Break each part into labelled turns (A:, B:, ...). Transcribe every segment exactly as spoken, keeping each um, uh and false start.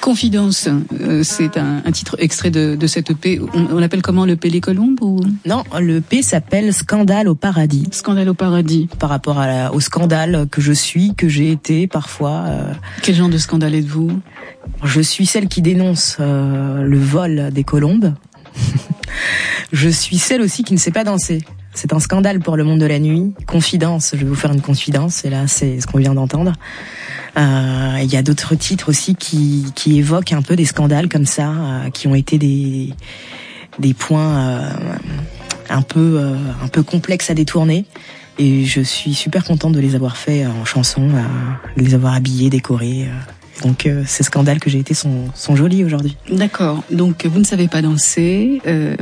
A: Confidence, euh, c'est un, un titre extrait de, de cette E P. On, on l'appelle comment, le P Les Colombes ou...
B: Non, le P s'appelle Scandale au paradis.
A: Scandale au paradis.
B: Par rapport à la, au scandale que je suis, que j'ai été parfois. Euh...
A: Quel genre de scandale êtes-vous ?
B: Je suis celle qui dénonce euh, le vol des colombes. Je suis celle aussi qui ne sait pas danser. C'est un scandale pour le monde de la nuit. Confidence, je vais vous faire une confidence, et là c'est ce qu'on vient d'entendre. Euh, il y a d'autres titres aussi qui, qui évoquent un peu des scandales comme ça, euh, qui ont été des, des points euh, un peu, euh, un peu complexes à détourner. Et je suis super contente de les avoir faits en chanson, euh, de les avoir habillés, décorés. Euh. Donc euh, ces scandales que j'ai été sont, sont jolis aujourd'hui. D'accord.
A: Donc vous ne savez pas danser, euh,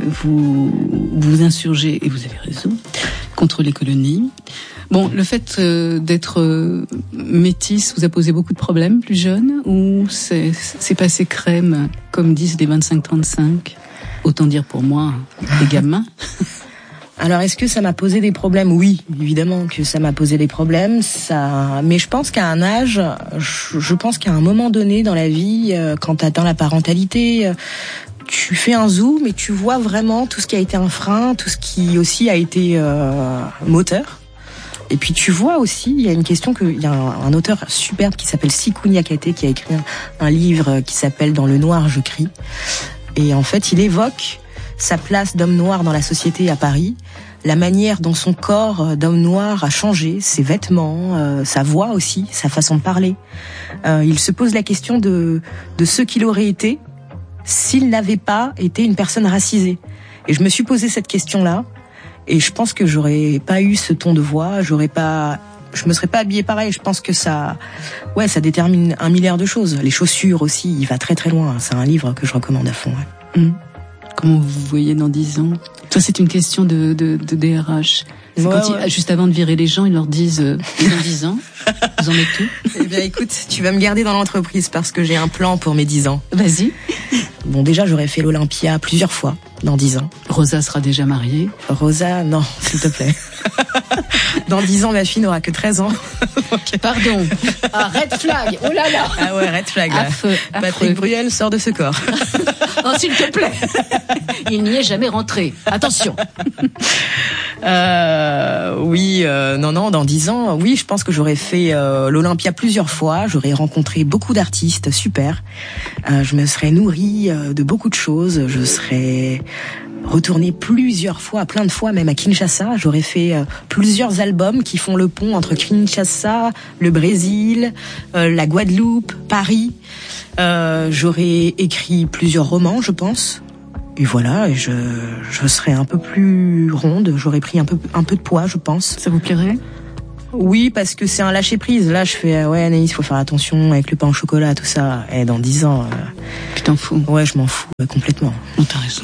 A: vous vous insurgez, et vous avez raison, contre les colonies. Bon, le fait euh, d'être euh, métisse vous a posé beaucoup de problèmes plus jeune, ou c'est, c'est passé crème, comme disent les vingt-cinq trente-cinq ? Autant dire pour moi, les gamins.
B: Alors, est-ce que ça m'a posé des problèmes ? Oui, évidemment que ça m'a posé des problèmes. Ça, mais je pense qu'à un âge, je, je pense qu'à un moment donné dans la vie, euh, quand tu atteins la parentalité, euh, tu fais un zoom et tu vois vraiment tout ce qui a été un frein, tout ce qui aussi a été euh, moteur. Et puis tu vois aussi, il y a une question que il y a un, un auteur superbe qui s'appelle Sekou Niakate qui a écrit un, un livre qui s'appelle Dans le noir je crie. Et en fait, il évoque sa place d'homme noir dans la société à Paris, la manière dont son corps d'homme noir a changé, ses vêtements, euh, sa voix aussi, sa façon de parler. Euh, il se pose la question de de ce qu'il aurait été s'il n'avait pas été une personne racisée. Et je me suis posé cette question-là. Et je pense que j'aurais pas eu ce ton de voix, j'aurais pas, je me serais pas habillée pareil. Je pense que ça, ouais, ça détermine un milliard de choses. Les chaussures aussi, il va très très loin. C'est un livre que je recommande à fond. Ouais.
A: Mmh. Comment vous vous voyez dans dix ans ? Toi, c'est une question de, de, de D R H. C'est ouais, quand ouais. ils, juste avant de virer les gens, ils leur disent euh, dans dix ans, vous en êtes tout.
B: Eh bien, écoute, tu vas me garder dans l'entreprise parce que j'ai un plan pour mes dix ans.
A: Vas-y.
B: Bon, déjà, j'aurais fait l'Olympia plusieurs fois dans dix ans.
A: Rosa sera déjà mariée.
B: Rosa, non, s'il te plaît. Dans dix ans, ma fille n'aura que treize ans.
A: Okay. Pardon. Ah, red flag. Oh là là.
B: Ah ouais, red flag. Là.
A: Affreux,
B: Patrick
A: affreux.
B: Bruel sort de ce corps.
A: Oh, s'il te plaît. Il n'y est jamais rentré. Attention.
B: Euh, oui, euh, non, non, dans dix ans, oui, je pense que j'aurais fait euh, l'Olympia plusieurs fois. J'aurais rencontré beaucoup d'artistes, super. Euh, je me serais nourrie euh, de beaucoup de choses. Je serais retournée plusieurs fois, plein de fois, même à Kinshasa. J'aurais fait euh, plusieurs albums qui font le pont entre Kinshasa, le Brésil, euh, la Guadeloupe, Paris. Euh, j'aurais écrit plusieurs romans, je pense. Et voilà, et je, je serais un peu plus ronde, j'aurais pris un peu, un peu de poids, je pense.
A: Ça vous plairait ?
B: Oui, parce que c'est un lâcher-prise. Là, je fais, ouais, Anaïs, faut faire attention avec le pain au chocolat, tout ça. Et dans dix ans... Euh,
A: tu t'en fous ?
B: Ouais, je m'en fous, ouais, complètement.
A: Oh, t'as raison.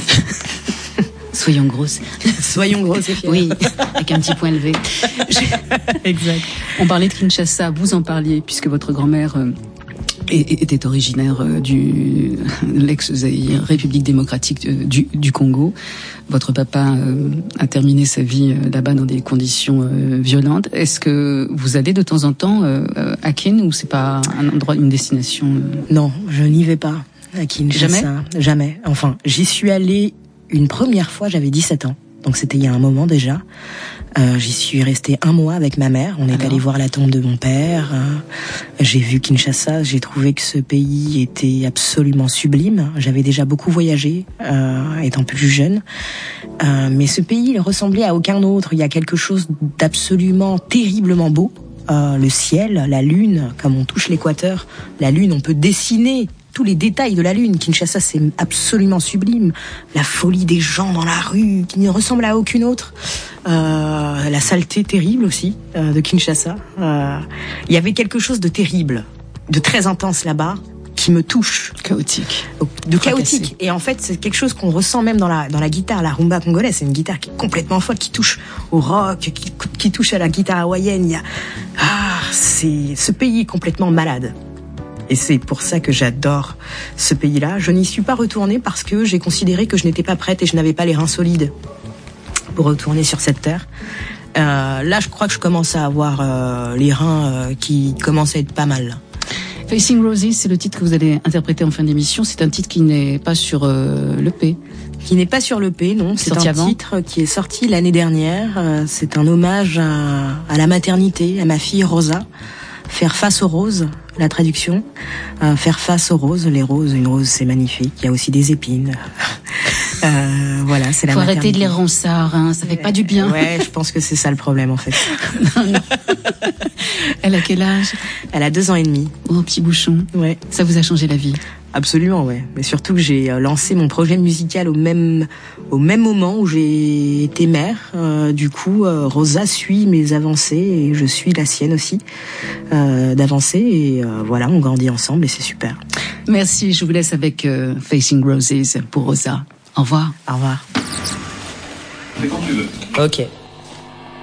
A: Soyons grosses.
B: Soyons grosses et fières.
A: Oui, avec un petit point levé.
B: Exact.
A: On parlait de Kinshasa, vous en parliez, puisque votre grand-mère... Euh, était originaire du l'ex-Zaïre, République démocratique du, du Congo. Votre papa euh, a terminé sa vie euh, là-bas dans des conditions euh, violentes. Est-ce que vous allez de temps en temps euh, à Kin, ou c'est pas un endroit, une destination euh...
B: Non, je n'y vais pas à Kinshasa.
A: Jamais.
B: Jamais. Enfin, j'y suis allée une première fois, j'avais dix-sept ans. Donc c'était il y a un moment déjà. Euh, j'y suis restée un mois avec ma mère. On est Alors allé voir la tombe de mon père. Euh, j'ai vu Kinshasa. J'ai trouvé que ce pays était absolument sublime. J'avais déjà beaucoup voyagé, euh, étant plus jeune. Euh, mais ce pays, il ressemblait à aucun autre. Il y a quelque chose d'absolument terriblement beau. Euh, le ciel, la lune, comme on touche l'équateur, la lune, on peut dessiner tous les détails de la lune. Kinshasa, c'est absolument sublime. La folie des gens dans la rue, qui ne ressemble à aucune autre. Euh, la saleté terrible aussi euh, de Kinshasa. Euh, il y avait quelque chose de terrible, de très intense là-bas, qui me touche.
A: Chaotique.
B: De chaotique. Et en fait, c'est quelque chose qu'on ressent même dans la dans la guitare, la rumba congolaise. C'est une guitare qui est complètement folle, qui touche au rock, qui, qui touche à la guitare hawaïenne. Il y a ah, c'est ce pays est complètement malade. Et c'est pour ça que j'adore ce pays-là. Je n'y suis pas retournée parce que j'ai considéré que je n'étais pas prête et je n'avais pas les reins solides pour retourner sur cette terre. Euh, là, je crois que je commence à avoir euh, les reins euh, qui commencent à être pas mal.
A: Facing Roses, c'est le titre que vous allez interpréter en fin d'émission. C'est un titre qui n'est pas sur euh, l'E P.
B: Qui n'est pas sur l'E P, non. C'est un
A: avant.
B: titre qui est sorti l'année dernière. C'est un hommage à, à la maternité, à ma fille Rosa. Faire face aux roses, la traduction. Euh, faire face aux roses, les roses, une rose c'est magnifique. Il y a aussi des épines. Euh, voilà, c'est la
A: Faut
B: maternité.
A: arrêter de les ronsards, hein, ça fait pas du bien.
B: Ouais, je pense que c'est ça le problème en fait.
A: Non, non. Elle a quel âge?
B: Elle a deux ans et demi.
A: Oh, petit bouchon.
B: Ouais.
A: Ça vous a changé la vie?
B: Absolument, ouais. Mais surtout que j'ai lancé mon projet musical au même au même moment où j'ai été mère. Euh, du coup, euh, Rosa suit mes avancées et je suis la sienne aussi euh, d'avancer. Et euh, voilà, on grandit ensemble et c'est super.
A: Merci. Je vous laisse avec euh, Facing Roses pour Rosa. Au revoir.
B: Au revoir.
C: C'est quand tu veux.
B: Ok.